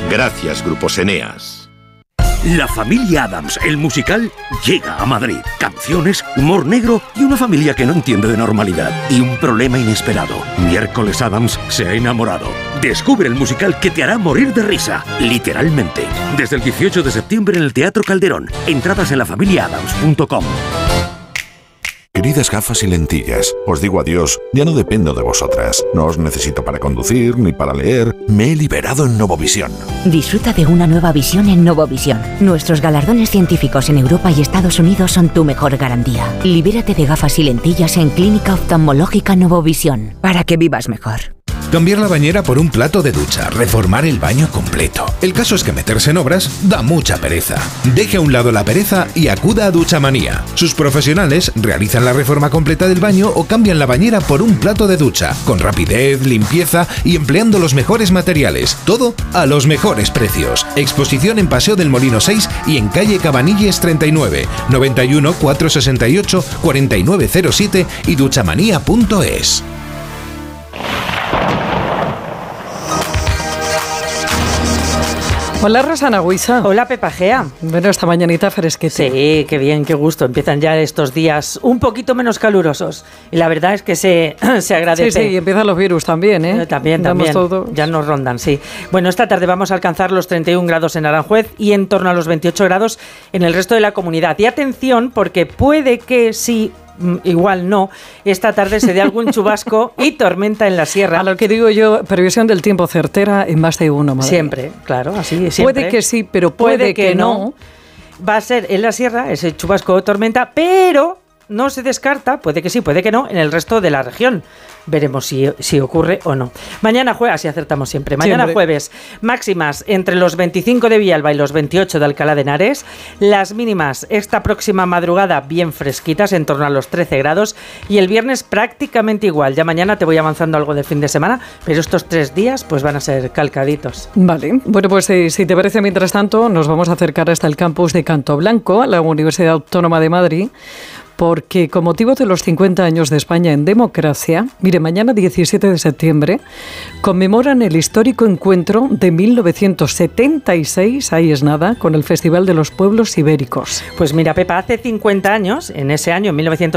Gracias, Grupos Eneas. La familia Addams, el musical, llega a Madrid. Canciones, humor negro y una familia que no entiende de normalidad. Y un problema inesperado. Miércoles Addams se ha enamorado. Descubre el musical que te hará morir de risa, literalmente. Desde el 18 de septiembre en el Teatro Calderón. Entradas en lafamiliaaddams.com. Queridas gafas y lentillas, os digo adiós, ya no dependo de vosotras. No os necesito para conducir ni para leer. Me he liberado en Novovisión. Disfruta de una nueva visión en Novovisión. Nuestros galardones científicos en Europa y Estados Unidos son tu mejor garantía. Libérate de gafas y lentillas en Clínica Oftalmológica Novovisión, para que vivas mejor. Cambiar la bañera por un plato de ducha, reformar el baño completo. El caso es que meterse en obras da mucha pereza. Deje a un lado la pereza y acuda a Duchamanía. Sus profesionales realizan la reforma completa del baño o cambian la bañera por un plato de ducha, con rapidez, limpieza y empleando los mejores materiales. Todo a los mejores precios. Exposición en Paseo del Molino 6 y en calle Cabanilles 39, 91 468 4907 y duchamanía.es. Hola, Rosana Huiza. Hola, Pepa Gea. Bueno, esta mañanita fresquita. Sí, qué bien, qué gusto. Empiezan ya estos días un poquito menos calurosos. Y la verdad es que se agradece. Sí, y empiezan los virus también, ¿eh? También. Ya nos rondan, sí. Bueno, esta tarde vamos a alcanzar los 31 grados en Aranjuez y en torno a los 28 grados en el resto de la comunidad. Y atención, porque puede que sí... Igual no, esta tarde se dé algún chubasco y tormenta en la sierra. A lo que digo yo, previsión del tiempo certera en más de uno, madre. Siempre, claro, así siempre. Puede que sí, pero puede que no. Va a ser en la sierra ese chubasco o tormenta, pero no se descarta, puede que sí, puede que no, en el resto de la región. Veremos si ocurre o no. Mañana jueves, así acertamos siempre. Mañana jueves, máximas entre los 25 de Villalba y los 28 de Alcalá de Henares. Las mínimas esta próxima madrugada bien fresquitas, en torno a los 13 grados. Y el viernes prácticamente igual. Ya mañana te voy avanzando algo del fin de semana, pero estos 3 días pues van a ser calcaditos. Vale. Bueno, pues si te parece, mientras tanto, nos vamos a acercar hasta el campus de Cantoblanco, a la Universidad Autónoma de Madrid, porque con motivo de los 50 años de España en democracia, mire, mañana 17 de septiembre, conmemoran el histórico encuentro de 1976, ahí es nada, con el Festival de los Pueblos Ibéricos. Pues mira, Pepa, hace 50 años, en ese año, en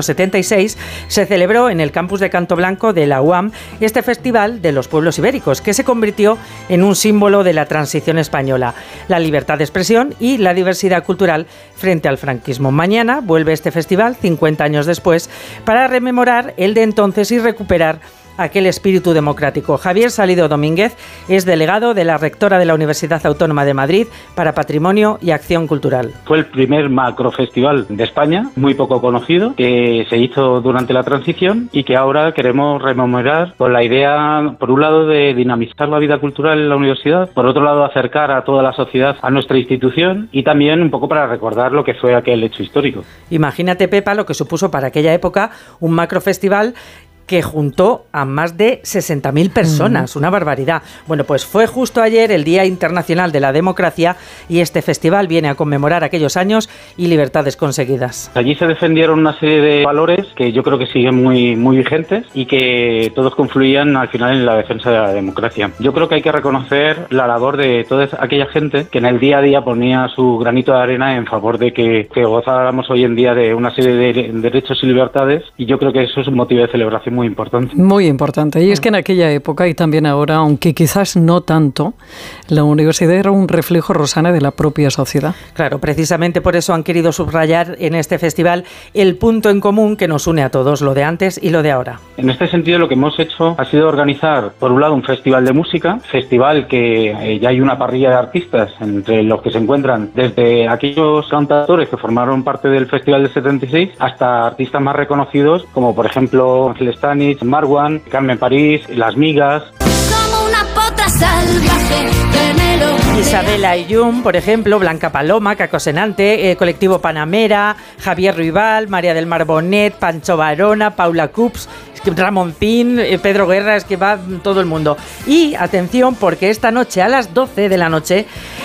1976, se celebró en el campus de Cantoblanco de la UAM este Festival de los Pueblos Ibéricos, que se convirtió en un símbolo de la transición española, la libertad de expresión y la diversidad cultural frente al franquismo. Mañana vuelve este festival, 50 años después, para rememorar el de entonces y recuperar aquel espíritu democrático. Javier Salido Domínguez es delegado de la rectora de la Universidad Autónoma de Madrid para Patrimonio y Acción Cultural. Fue el primer macrofestival de España, muy poco conocido, que se hizo durante la transición y que ahora queremos rememorar con la idea, por un lado, de dinamizar la vida cultural en la universidad, por otro lado, acercar a toda la sociedad a nuestra institución y también un poco para recordar lo que fue aquel hecho histórico. Imagínate, Pepa, lo que supuso para aquella época un macrofestival que juntó a más de 60.000 personas, una barbaridad. Bueno, pues fue justo ayer el Día Internacional de la Democracia y este festival viene a conmemorar aquellos años y libertades conseguidas. Allí se defendieron una serie de valores que yo creo que siguen muy vigentes y que todos confluían al final en la defensa de la democracia. Yo creo que hay que reconocer la labor de toda aquella gente que en el día a día ponía su granito de arena en favor de que gozáramos hoy en día de una serie de derechos y libertades, y yo creo que eso es un motivo de celebración muy importante. Muy importante. Y es que en aquella época y también ahora, aunque quizás no tanto, la universidad era un reflejo, Rosana, de la propia sociedad. Claro, precisamente por eso han querido subrayar en este festival el punto en común que nos une a todos, lo de antes y lo de ahora. En este sentido, lo que hemos hecho ha sido organizar, por un lado, un festival de música, festival que ya hay una parrilla de artistas, entre los que se encuentran desde aquellos cantautores que formaron parte del Festival del 76 hasta artistas más reconocidos, como por ejemplo Ángel Stanich, Marwan, Carmen París, Las Migas. Como una potra salvaje que me lo... Isabel Ayllón, por ejemplo, Blanca Paloma, Caco Senante, Colectivo Panamera, Javier Ruibal, María del Mar Bonet, Pancho Varona, Paula Cups, Ramoncín, Pedro Guerra, es que va todo el mundo. Y atención, porque esta noche a las 12 de la noche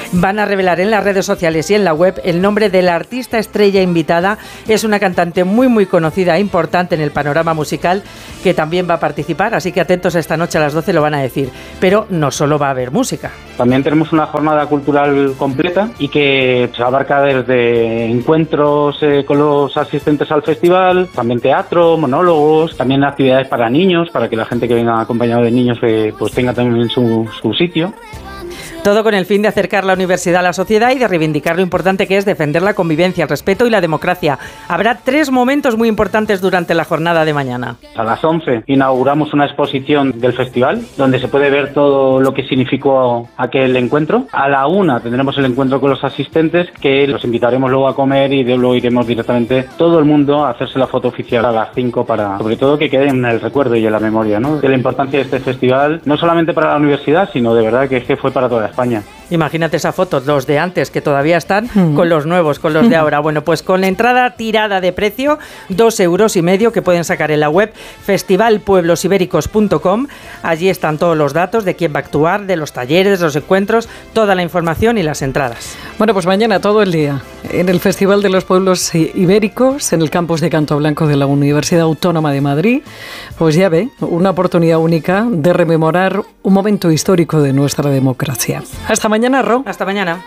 Van a revelar en las redes sociales y en la web el nombre de la artista estrella invitada. Es una cantante muy conocida e importante en el panorama musical que también va a participar, así que atentos, esta noche a las 12 lo van a decir. Pero no solo va a haber música. También tenemos una jornada cultural completa y que abarca desde encuentros con los asistentes al festival, también teatro, monólogos, también actividades para niños, para que la gente que venga acompañado de niños pues tenga también su sitio. Todo con el fin de acercar la universidad a la sociedad y de reivindicar lo importante que es defender la convivencia, el respeto y la democracia. Habrá 3 momentos muy importantes durante la jornada de mañana. A las 11 inauguramos una exposición del festival donde se puede ver todo lo que significó aquel encuentro. A la 1 tendremos el encuentro con los asistentes, que los invitaremos luego a comer y luego iremos directamente todo el mundo a hacerse la foto oficial a las 5 para, sobre todo, que quede en el recuerdo y en la memoria, ¿no?, de la importancia de este festival, no solamente para la universidad, sino de verdad que fue para toda España. Imagínate esa foto, los de antes que todavía están con los nuevos, con los de ahora. Bueno, pues con la entrada tirada de precio, 2,5 € que pueden sacar en la web festivalpueblosibéricos.com. Allí están todos los datos de quién va a actuar, de los talleres, de los encuentros, toda la información y las entradas. Bueno, pues mañana todo el día en el Festival de los Pueblos Ibéricos, en el campus de Canto Blanco de la Universidad Autónoma de Madrid. Pues ya ve, una oportunidad única de rememorar un momento histórico de nuestra democracia. Hasta mañana, Ro. Hasta mañana.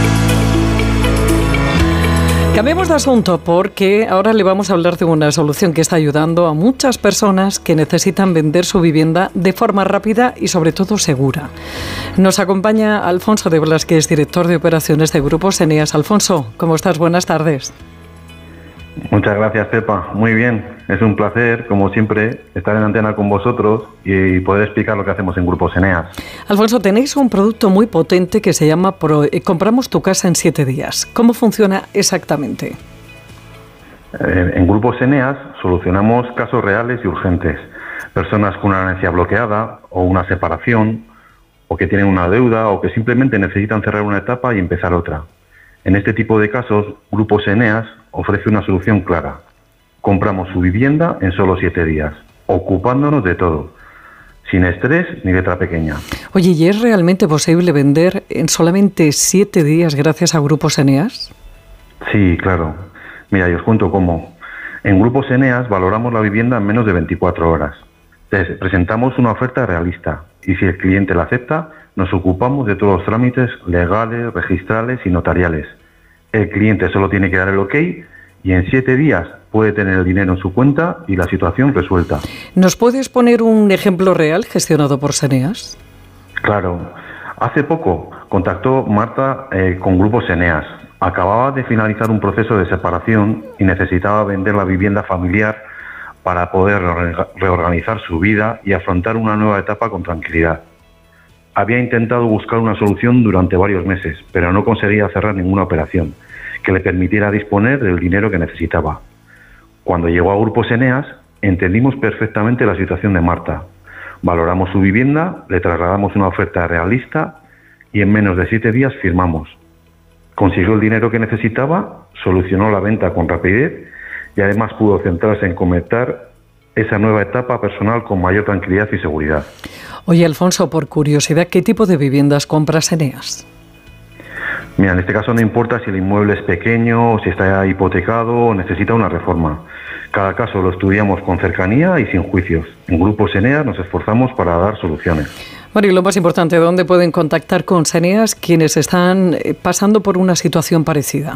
Cambiemos de asunto porque ahora le vamos a hablar de una solución que está ayudando a muchas personas que necesitan vender su vivienda de forma rápida y sobre todo segura. Nos acompaña Alfonso de Blas, que es director de operaciones de Grupos Eneas. Alfonso, ¿cómo estás? Buenas tardes. Muchas gracias, Pepa. Muy bien. Es un placer, como siempre, estar en antena con vosotros y poder explicar lo que hacemos en Grupos Eneas. Alfonso, tenéis un producto muy potente que se llama Compramos tu casa en 7 días. ¿Cómo funciona exactamente? En Grupos Eneas solucionamos casos reales y urgentes. Personas con una herencia bloqueada o una separación, o que tienen una deuda, o que simplemente necesitan cerrar una etapa y empezar otra. En este tipo de casos, Grupos Eneas ofrece una solución clara. Compramos su vivienda en solo 7 días, ocupándonos de todo, sin estrés ni letra pequeña. Oye, ¿y es realmente posible vender en solamente 7 días gracias a Grupos Eneas? Sí, claro. Mira, yo os cuento cómo. En Grupos Eneas valoramos la vivienda en menos de 24 horas. Presentamos una oferta realista y si el cliente la acepta, nos ocupamos de todos los trámites legales, registrales y notariales. El cliente solo tiene que dar el OK y en 7 días puede tener el dinero en su cuenta y la situación resuelta. ¿Nos puedes poner un ejemplo real gestionado por Eneas? Claro. Hace poco contactó Marta con Grupos Eneas. Acababa de finalizar un proceso de separación y necesitaba vender la vivienda familiar para poder reorganizar su vida y afrontar una nueva etapa con tranquilidad. Había intentado buscar una solución durante varios meses, pero no conseguía cerrar ninguna operación que le permitiera disponer del dinero que necesitaba. Cuando llegó a Grupos Eneas, entendimos perfectamente la situación de Marta. Valoramos su vivienda, le trasladamos una oferta realista y en menos de 7 días firmamos. Consiguió el dinero que necesitaba, solucionó la venta con rapidez y además pudo centrarse en comenzar esa nueva etapa personal con mayor tranquilidad y seguridad. Oye, Alfonso, por curiosidad, ¿qué tipo de viviendas compras Eneas? Mira, en este caso no importa si el inmueble es pequeño, si está hipotecado o necesita una reforma. Cada caso lo estudiamos con cercanía y sin juicios. En Grupos Eneas nos esforzamos para dar soluciones. Bueno, y lo más importante, ¿dónde pueden contactar con Eneas quienes están pasando por una situación parecida?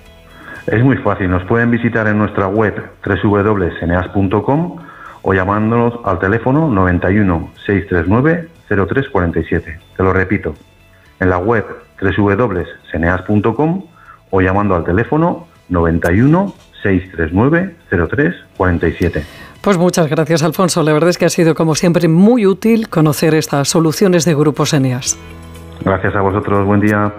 Es muy fácil, nos pueden visitar en nuestra web www.eneas.com o llamándonos al teléfono 91 639 0347. Te lo repito, en la web www.eneas.com o llamando al teléfono 91 639 0347. Pues muchas gracias, Alfonso. La verdad es que ha sido, como siempre, muy útil conocer estas soluciones de Grupos Eneas. Gracias a vosotros, buen día.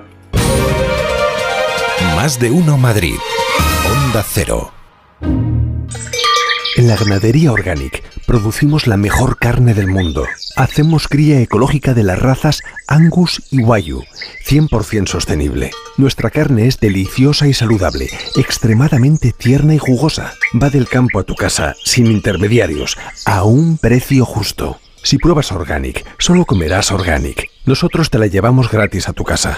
Más de uno Madrid. Onda Cero. En la ganadería Organic producimos la mejor carne del mundo. Hacemos cría ecológica de las razas Angus y Wagyu, 100% sostenible. Nuestra carne es deliciosa y saludable, extremadamente tierna y jugosa. Va del campo a tu casa, sin intermediarios, a un precio justo. Si pruebas Organic, solo comerás Organic. Nosotros te la llevamos gratis a tu casa.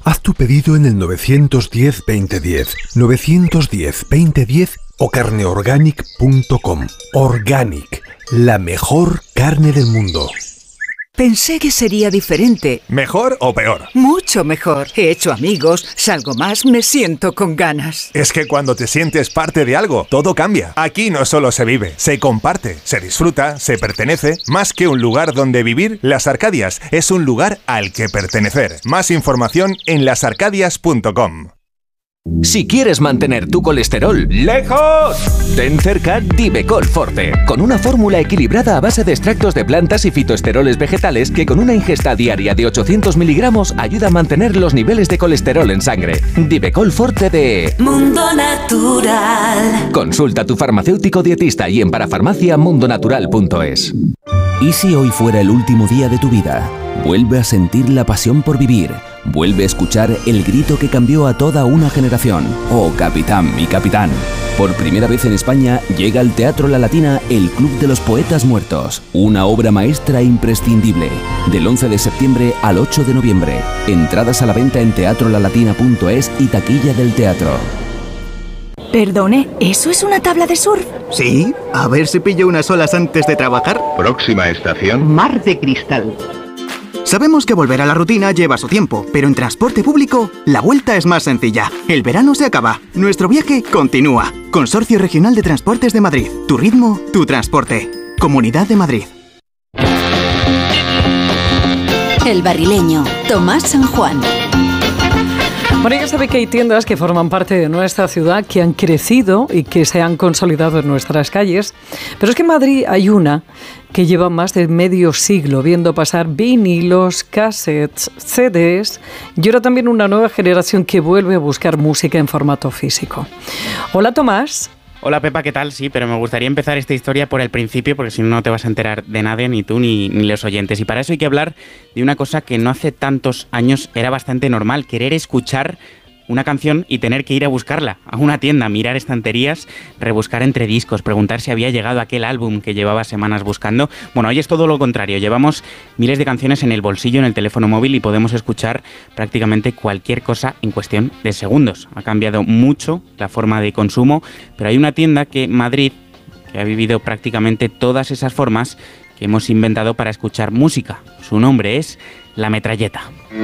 Haz tu pedido en el 910-2010, 910-2010 o carneorganic.com. Organic, la mejor carne del mundo. Pensé que sería diferente. ¿Mejor o peor? Mucho mejor. He hecho amigos, salgo más, me siento con ganas. Es que cuando te sientes parte de algo, todo cambia. Aquí no solo se vive, se comparte, se disfruta, se pertenece. Más que un lugar donde vivir, Las Arcadias es un lugar al que pertenecer. Más información en lasarcadias.com. Si quieres mantener tu colesterol lejos, ten cerca Divecol Forte, con una fórmula equilibrada a base de extractos de plantas y fitoesteroles vegetales que con una ingesta diaria de 800 miligramos ayuda a mantener los niveles de colesterol en sangre. Divecol Forte de Mundo Natural. Consulta a tu farmacéutico dietista y en parafarmacia.mundonatural.es. ¿Y si hoy fuera el último día de tu vida? Vuelve a sentir la pasión por vivir. Vuelve a escuchar el grito que cambió a toda una generación. Oh, capitán, mi capitán. Por primera vez en España llega al Teatro La Latina el Club de los Poetas Muertos. Una obra maestra imprescindible. Del 11 de septiembre al 8 de noviembre. Entradas a la venta en teatrolalatina.es y taquilla del teatro. Perdone, ¿eso es una tabla de surf? Sí, a ver si pillo unas olas antes de trabajar. Próxima estación. Mar de Cristal. Sabemos que volver a la rutina lleva su tiempo, pero en transporte público la vuelta es más sencilla. El verano se acaba, nuestro viaje continúa. Consorcio Regional de Transportes de Madrid. Tu ritmo, tu transporte. Comunidad de Madrid. El Barrileño, Tomás San Juan. Bueno, ya sabe que hay tiendas que forman parte de nuestra ciudad, que han crecido y que se han consolidado en nuestras calles. Pero es que en Madrid hay una que lleva más de medio siglo viendo pasar vinilos, cassettes, CDs y ahora también una nueva generación que vuelve a buscar música en formato físico. Hola, Tomás. Hola Pepa, ¿qué tal? Sí, pero me gustaría empezar esta historia por el principio porque si no, no te vas a enterar de nadie, ni tú ni los oyentes. Y para eso hay que hablar de una cosa que no hace tantos años era bastante normal, querer escuchar una canción y tener que ir a buscarla a una tienda, mirar estanterías, rebuscar entre discos, preguntar si había llegado aquel álbum que llevaba semanas buscando. Bueno, hoy es todo lo contrario, llevamos miles de canciones en el bolsillo, en el teléfono móvil y podemos escuchar prácticamente cualquier cosa en cuestión de segundos. Ha cambiado mucho la forma de consumo, pero hay una tienda que Madrid, que ha vivido prácticamente todas esas formas que hemos inventado para escuchar música. Su nombre es La Metralleta.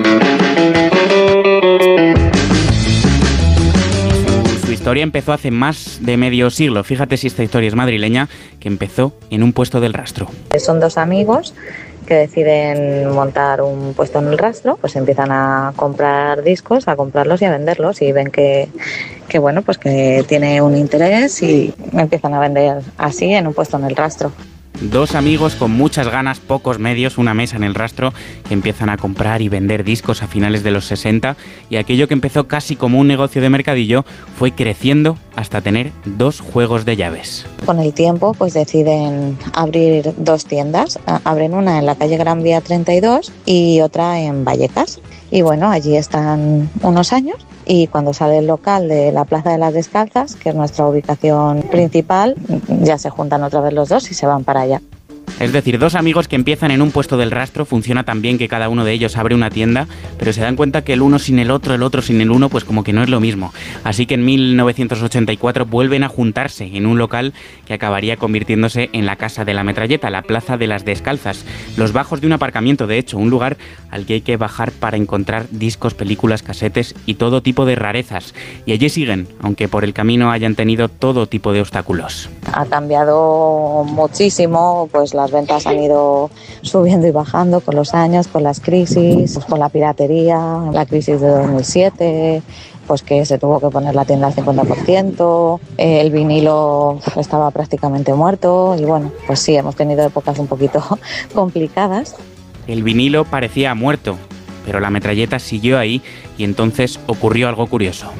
Su historia empezó hace más de medio siglo. Fíjate si esta historia es madrileña, que empezó en un puesto del Rastro. Son dos amigos que deciden montar un puesto en el Rastro, pues empiezan a comprar discos, a comprarlos y a venderlos y ven que bueno, pues que tiene un interés y empiezan a vender así en un puesto en el Rastro. Dos amigos con muchas ganas, pocos medios, una mesa en el Rastro, que empiezan a comprar y vender discos a finales de los 60 y aquello que empezó casi como un negocio de mercadillo fue creciendo hasta tener 2 juegos de llaves. Con el tiempo pues deciden abrir 2 tiendas, abren una en la calle Gran Vía 32 y otra en Vallecas. Y bueno, allí están unos años y cuando sale el local de la Plaza de las Descalzas, que es nuestra ubicación principal, ya se juntan otra vez los dos y se van para allá. Es decir, 2 amigos que empiezan en un puesto del Rastro, funciona tan bien que cada uno de ellos abre una tienda, pero se dan cuenta que el uno sin el otro sin el uno, pues como que no es lo mismo. Así que en 1984 vuelven a juntarse en un local que acabaría convirtiéndose en la Casa de la Metralleta, la Plaza de las Descalzas, los bajos de un aparcamiento, de hecho, un lugar al que hay que bajar para encontrar discos, películas, casetes y todo tipo de rarezas. Y allí siguen, aunque por el camino hayan tenido todo tipo de obstáculos. Ha cambiado muchísimo, pues las ventas han ido subiendo y bajando con los años, con las crisis, pues con la piratería, la crisis de 2007, pues que se tuvo que poner la tienda al 50%, el vinilo estaba prácticamente muerto y bueno, pues sí, hemos tenido épocas un poquito complicadas. El vinilo parecía muerto, pero la metralleta siguió ahí y entonces ocurrió algo curioso.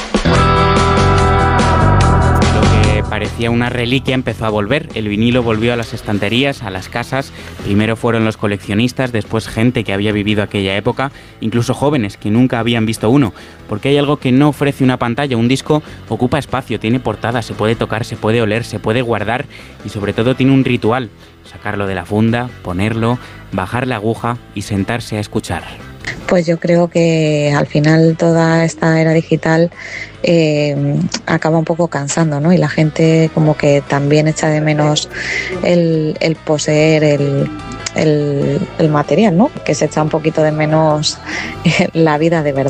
Parecía una reliquia, empezó a volver. El vinilo volvió a las estanterías, a las casas. Primero fueron los coleccionistas, después gente que había vivido aquella época, incluso jóvenes que nunca habían visto uno. Porque hay algo que no ofrece una pantalla. Un disco ocupa espacio, tiene portada, se puede tocar, se puede oler, se puede guardar y sobre todo tiene un ritual. Sacarlo de la funda, ponerlo, bajar la aguja y sentarse a escuchar. Pues yo creo que al final toda esta era digital acaba un poco cansando, ¿no? Y la gente como que también echa de menos el poseer el material, ¿no? Que se echa un poquito de menos la vida de verdad.